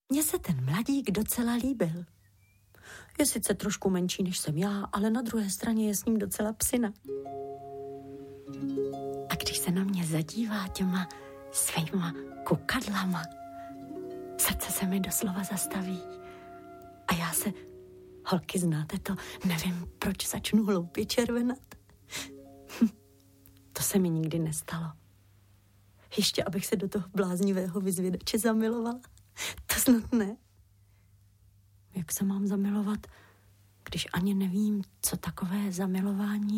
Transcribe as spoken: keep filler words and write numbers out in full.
Mně se ten mladík docela líbil. Je sice trošku menší, než jsem já, ale na druhé straně je s ním docela psina. A když se na mě zadívá těma svýma kukadlama, srdce se mi doslova zastaví. A já se, holky, znáte to, nevím, proč začnu hloupě červenat. To se mi nikdy nestalo. Ještě abych se do toho bláznivého vyzvědače zamilovala. To snad ne. Jak se mám zamilovat, když ani nevím, co takové zamilování